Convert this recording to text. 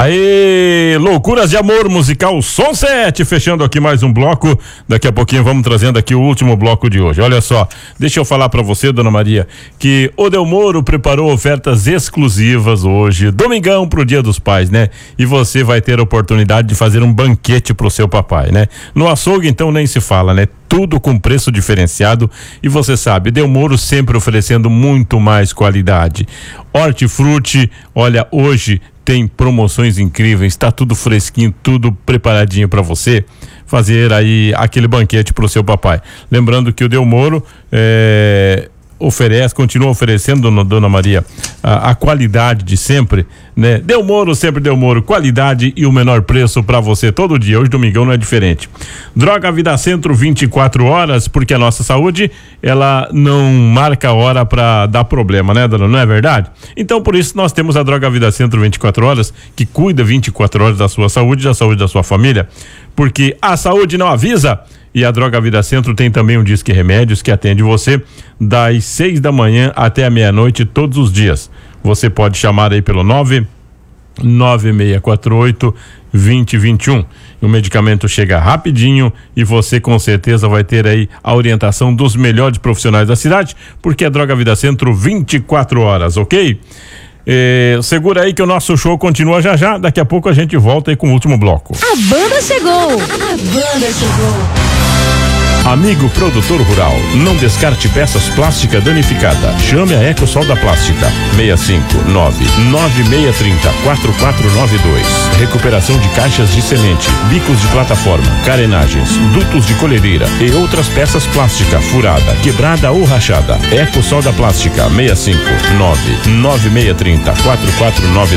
Aí, Loucuras de Amor musical Som 7, fechando aqui mais um bloco. Daqui a pouquinho vamos trazendo aqui o último bloco de hoje. Olha só, deixa eu falar pra você, dona Maria, que o Delmoro preparou ofertas exclusivas hoje, domingão pro Dia dos Pais, né? E você vai ter a oportunidade de fazer um banquete pro seu papai, né? No açougue então nem se fala, né? Tudo com preço diferenciado e você sabe, Delmoro sempre oferecendo muito mais qualidade. Hortifruti, olha, hoje tem promoções incríveis, tá tudo fresquinho, tudo preparadinho para você fazer aí aquele banquete pro seu papai. Lembrando que o Delmoro continua oferecendo, dona Maria, a qualidade de sempre, né? Delmoro, sempre Delmoro, qualidade e o menor preço pra você todo dia. Hoje domingão não é diferente. Droga Vida Centro 24 horas, porque a nossa saúde, ela não marca hora pra dar problema, né, dona? Não é verdade? Então por isso nós temos a Droga Vida Centro 24 horas, que cuida 24 horas da sua saúde e da saúde da sua família, porque a saúde não avisa. E a Droga Vida Centro tem também um Disque Remédios que atende você das 6 da manhã até a meia-noite todos os dias. Você pode chamar aí pelo 99648-2021. O medicamento chega rapidinho e você com certeza vai ter aí a orientação dos melhores profissionais da cidade, porque é Droga Vida Centro 24 horas, ok? Segura aí que o nosso show continua já. Daqui a pouco a gente volta aí com o último bloco. A banda chegou! Amigo produtor rural, não descarte peças plásticas danificadas. Chame a Ecosol Plástica 659-9630-4492. Recuperação de caixas de semente, bicos de plataforma, carenagens, dutos de colhedeira e outras peças plásticas furada, quebrada ou rachada. Ecosol Plástica 659-9630-4492.